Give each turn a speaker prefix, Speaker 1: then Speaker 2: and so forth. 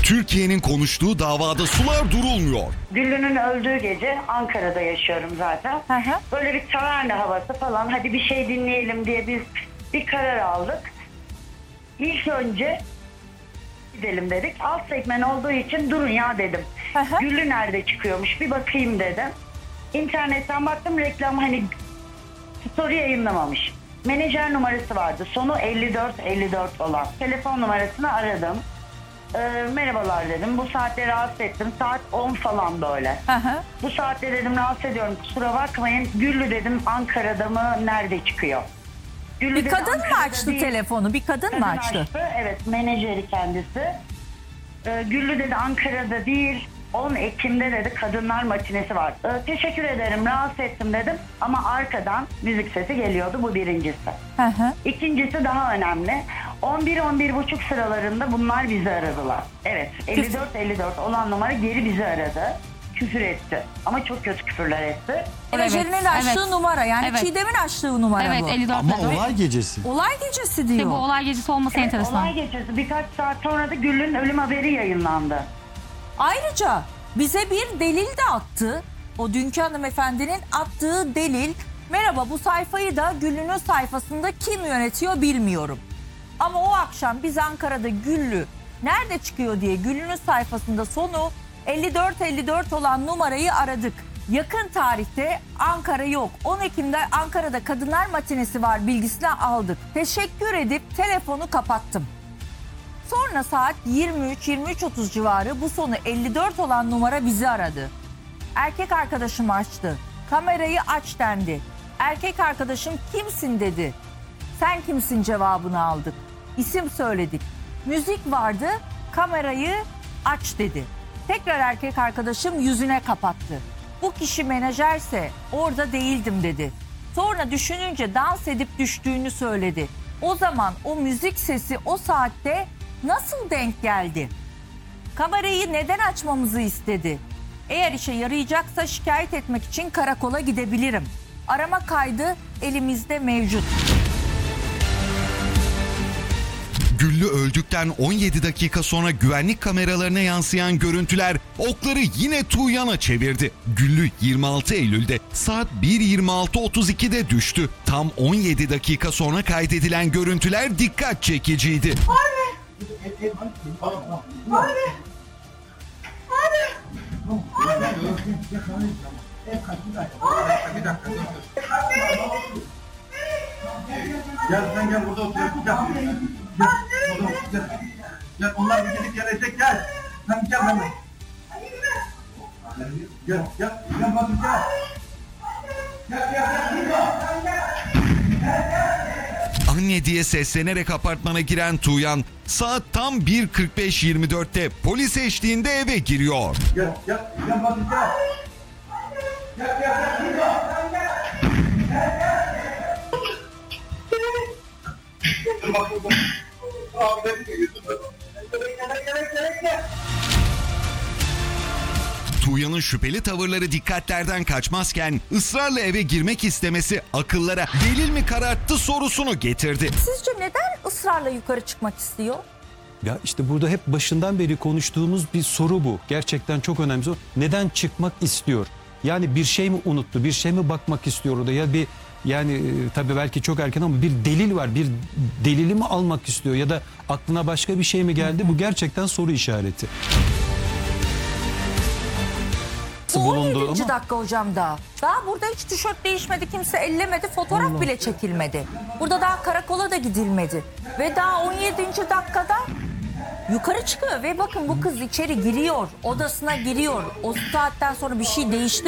Speaker 1: Türkiye'nin konuştuğu davada sular durulmuyor.
Speaker 2: Güllü'nün öldüğü gece Ankara'da yaşıyorum zaten.
Speaker 3: Hı hı.
Speaker 2: Böyle bir taverna havası falan, hadi bir şey dinleyelim diye biz bir karar aldık. İlk önce gidelim dedik. Alt segment olduğu için durun ya dedim.
Speaker 3: Hı hı.
Speaker 2: Güllü nerede çıkıyormuş bir bakayım dedim. İnternetten baktım, reklam hani story yayınlamamış. Menajer numarası vardı. Sonu 54 olan. Telefon numarasını aradım. Merhabalar dedim. Bu saatte rahatsız ettim. Saat 10 falan böyle.
Speaker 3: Hı hı.
Speaker 2: Bu saatte dedim rahatsız ediyorum. Kusura bakmayın. Güllü dedim Ankara'da mı? Nerede çıkıyor? Güllü
Speaker 3: Bir
Speaker 2: dedi,
Speaker 3: kadın mı
Speaker 2: Ankara'da
Speaker 3: açtı
Speaker 2: değil.
Speaker 3: telefonu? Bir kadın mı
Speaker 2: Kadın
Speaker 3: açtı?
Speaker 2: Evet, menajeri kendisi. Güllü dedi Ankara'da değil. 10 Ekim'de dedi kadınlar matinesi var. Teşekkür ederim, rahatsız ettim dedim. Ama arkadan müzik sesi geliyordu, bu birincisi.
Speaker 3: Hı hı.
Speaker 2: İkincisi daha önemli. 11-11.30 sıralarında bunlar bizi aradılar. Evet, 54 olan numara geri bizi aradı. Küfür etti. Ama çok kötü küfürler etti.
Speaker 3: Menajerinin açtığı
Speaker 4: evet.
Speaker 3: numara, yani
Speaker 4: Evet.
Speaker 3: Çiğdem'in açtığı numara
Speaker 4: Evet,
Speaker 3: bu.
Speaker 4: 54
Speaker 5: Ama
Speaker 4: dedi.
Speaker 5: olay gecesi.
Speaker 3: Olay gecesi diyor.
Speaker 4: Bu olay gecesi olması
Speaker 2: Evet,
Speaker 4: enteresan.
Speaker 2: olay gecesi birkaç saat sonra da Güllü'nün ölüm haberi yayınlandı.
Speaker 3: Ayrıca bize bir delil de attı. O dünkü hanımefendinin attığı delil. Merhaba, bu sayfayı da Güllü'nün sayfasında kim yönetiyor bilmiyorum. Ama o akşam biz Ankara'da Güllü nerede çıkıyor diye Güllü'nün sayfasında sonu 54 olan numarayı aradık. Yakın tarihte Ankara yok. 10 Ekim'de Ankara'da kadınlar matinesi var bilgisini aldık. Teşekkür edip telefonu kapattım. Sonra saat 23-23.30 civarı bu sonu 54 olan numara bizi aradı. Erkek arkadaşım açtı. Kamerayı aç dendi. Erkek arkadaşım kimsin dedi. Sen kimsin cevabını aldık. İsim söyledik. Müzik vardı, kamerayı aç dedi. Tekrar erkek arkadaşım yüzüne kapattı. Bu kişi menajerse orada değildim dedi. Sonra düşününce dans edip düştüğünü söyledi. O zaman o müzik sesi o saatte nasıl denk geldi? Kamerayı neden açmamızı istedi? Eğer işe yarayacaksa şikayet etmek için karakola gidebilirim. Arama kaydı elimizde mevcut.
Speaker 1: Güllü öldükten 17 dakika sonra güvenlik kameralarına yansıyan görüntüler okları yine Tuğyan'a çevirdi. Güllü 26 Eylül'de saat 1.26.32'de düştü. Tam 17 dakika sonra kaydedilen görüntüler dikkat çekiciydi.
Speaker 6: Gel sen gel burada otur. Gel. Gel onlar bir gidip gelecek gel. Sen gel hemen. Gel bakın gel.
Speaker 1: Anne diye seslenerek apartmana giren Tuğyan saat tam 1.45-24'te polis eşliğinde eve giriyor.
Speaker 6: Gel bakın gel. Dur bakın. Abi dedi ki yüzüme. Gel.
Speaker 1: Tuğyan'ın şüpheli tavırları dikkatlerden kaçmazken ısrarla eve girmek istemesi akıllara delil mi kararttı sorusunu getirdi.
Speaker 3: Sizce neden ısrarla yukarı çıkmak istiyor?
Speaker 5: Ya işte burada hep başından beri konuştuğumuz bir soru bu. Gerçekten çok önemli soru. Neden çıkmak istiyor? Yani bir şey mi unuttu? Bir şey mi bakmak istiyor orada? Ya bir tabii belki çok erken ama bir delil var. Bir delili mi almak istiyor? Ya da aklına başka bir şey mi geldi? Bu gerçekten soru işareti.
Speaker 3: Bu
Speaker 5: Bulundu
Speaker 3: 17.
Speaker 5: ama-
Speaker 3: dakika hocam daha. Daha burada hiç tişört değişmedi, kimse ellemedi, fotoğraf bile çekilmedi. Burada daha karakola da gidilmedi. Ve daha 17. dakikada yukarı çıkıyor ve bakın bu kız içeri giriyor, odasına giriyor. O saatten sonra bir şey değişti